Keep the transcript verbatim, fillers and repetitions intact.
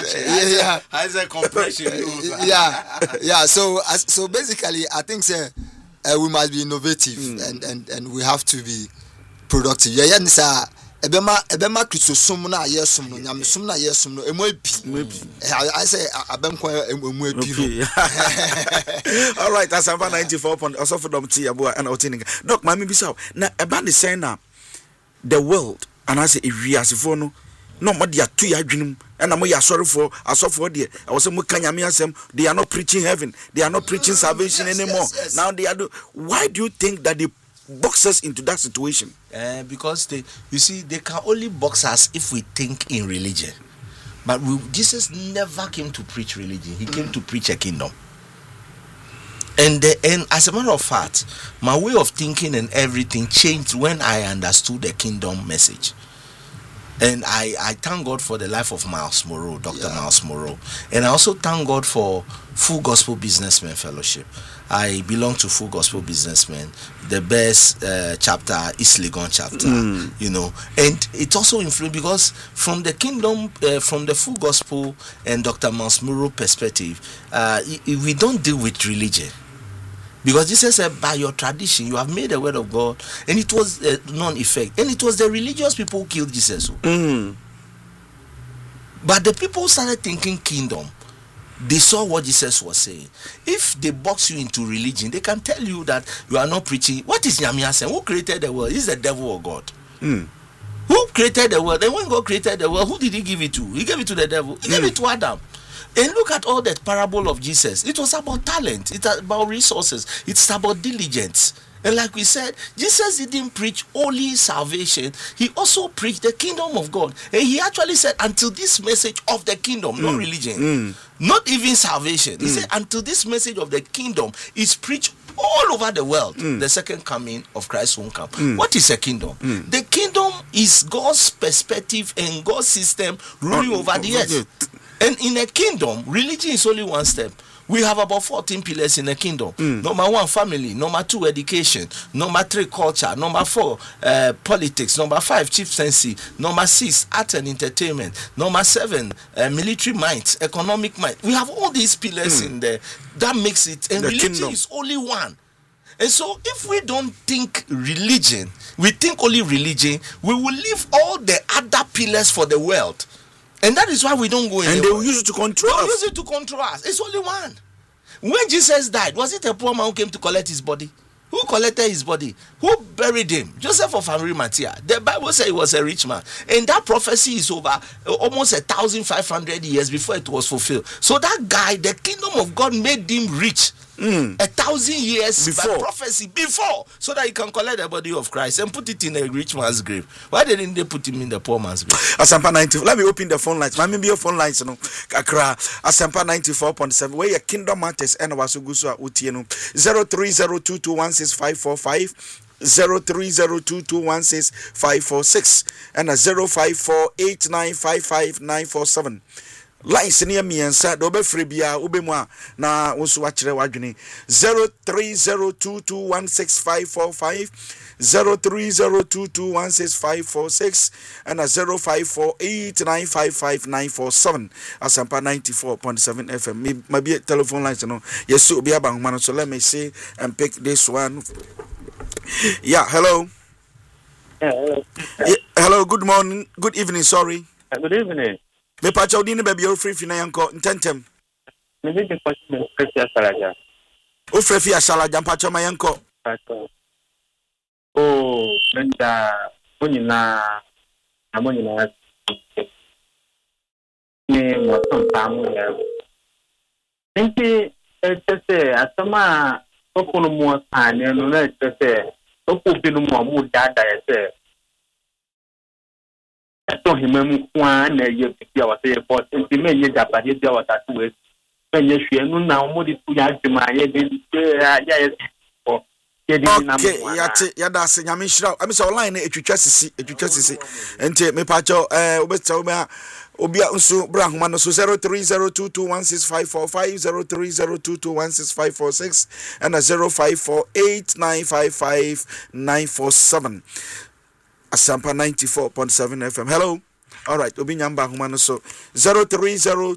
compression. Yeah, yeah. I said compression. yeah, yeah. So, as, so basically, I think say, uh, we must be innovative mm. and, and, and we have to be productive. Yeah, yeah. Nisa, ebema ebema kristo sum na yesum no nyame sum na yesum no emu ebi. I say abem kwa emu ebi. All right, that's about ninety-four point. Also for them tea abo and outing. Doc, mami bisa. Na eba the saying na the world and I say if we as for no no more dia two ya dwunum and am ya sorry for asofo there. I was say mo kanyame asem, they are not preaching heaven, they are not preaching salvation yes, anymore. Yes, yes. Now they are do, why do you think that they box us into that situation? Uh, because they, you see, they can only box us if we think in religion. But we, Jesus never came to preach religion. He came to preach a kingdom. And the, and as a matter of fact, my way of thinking and everything changed when I understood the kingdom message. And I, I thank God for the life of Miles Moreau, Doctor Yeah. Miles Moreau. And I also thank God for Full Gospel Businessmen Fellowship. I belong to Full Gospel Businessmen. The best uh, chapter is Legon chapter, mm. you know. And it also influenced because from the kingdom, uh, from the Full Gospel and Doctor Miles Moreau perspective, uh, we don't deal with religion. Because Jesus said, by your tradition, you have made the word of God, and it was uh, non-effect. And it was the religious people who killed Jesus. Mm. But the people started thinking kingdom. They saw what Jesus was saying. If they box you into religion, they can tell you that you are not preaching. What is Nyamiasen? Who created the world? Is the devil or God? Mm. Who created the world? And when God created the world, who did he give it to? He gave it to the devil. He mm. gave it to Adam. And look at all that parable of Jesus. It was about talent. It's about resources. It's about diligence. And like we said, Jesus didn't preach only salvation. He also preached the kingdom of God. And he actually said, until this message of the kingdom, mm. not religion, mm. not even salvation. He mm. said, until this message of the kingdom is preached all over the world, mm. the second coming of Christ won't come. Mm. What is a kingdom? Mm. The kingdom is God's perspective and God's system ruling oh, over oh, the earth. Yeah. And in a kingdom, religion is only one step. We have about fourteen pillars in a kingdom. Mm. Number one, family. Number two, education. Number three, culture. Number four, uh, politics. Number five, chieftaincy. Number six, art and entertainment. Number seven, uh, military might, economic might. We have all these pillars mm. in there. That makes it. And the religion kingdom. is only one. And so if we don't think religion, we think only religion, we will leave all the other pillars for the world. And that is why we don't go in. And they will use it to control us. They us. use it to control us. It's only one. When Jesus died, was it a poor man who came to collect his body? Who collected his body? Who buried him? Joseph of Arimathea. The Bible says he was a rich man. And that prophecy is over almost a thousand five hundred years before it was fulfilled. So that guy, the kingdom of God made him rich. Mm. A thousand years before by prophecy before, so that he can collect the body of Christ and put it in a rich man's grave. Why didn't they put him in the poor man's grave? Asampa ninety. Let me open the phone lines. Maybe your phone lines, you know. Kakra. Asampa ninety-four point seven. Where your kingdom matters and wasugusu utienu. Zero three zero two two one six five four five. Zero three zero two two one six five four six and a zero five four eight nine five five nine four seven. Lines near me and said Obe Fribia Ubemwa na also watch the zero three zero two two one six five four five zero three zero two two one six five four six and a zero five four eight nine five five nine four seven. Asampa ninety-four point seven F M. Maybe a telephone lines, you know. Yes, so be about man. So let me see and pick this one. Yeah, hello. Yeah, hello. Yeah, hello, good morning, good evening, sorry. Good evening. Me pacha odi ne ba bia ofri fi na yanko ntentem. Me be the question of Asalaja. Ofri fi Asalaja pacha ma yanko. Oh, nda onina amonina. Me mo ton tamu ya. Nti etese asama okunu mo ane no na etese okubi no mo mu dada ese. So him kwa na ye pia wa say for nti me nye japa ye dia wa tatu we me nye hwe no na mo di tu ya dema ye de ya ya for ye di na mo okay ya te ya da se nyame hira am say online na etwitwa sisi etwitwa sisi nti me pa cho eh obeta me obia nso bra homa no so zero three zero two two one six five four five zero three zero two two one six five four six and a zero five four eight nine five five nine four seven. Asampa ninety-four point seven F M. Hello. All right. Obi nyamba homa no so zero three zero